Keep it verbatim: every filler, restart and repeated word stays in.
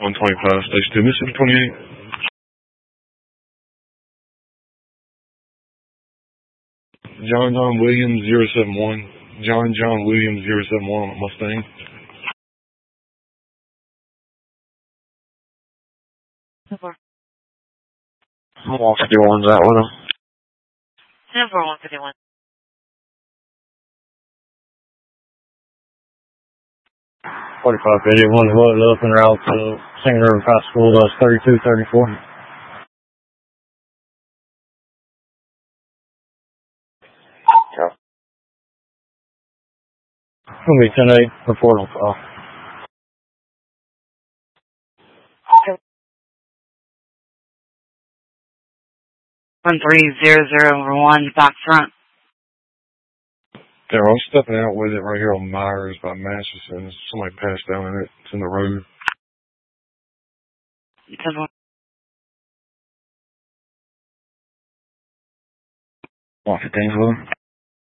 one twenty-five, Station two, Mississippi twenty-eight. John John Williams, zero seven one. John John Williams, zero seven one on Mustang. one fifty-one's out with him. ten four one fifty-one. forty-five fifty, one loaded up and route to Saint River High School, that's thirty-two thirty-four. Yeah. It'll be ten eight, report on call. one three zero zero one, back front. Yeah, I'm stepping out with it right here on Myers by Masterson. Somebody passed down in it. It's in the road. ten four. one fifteen,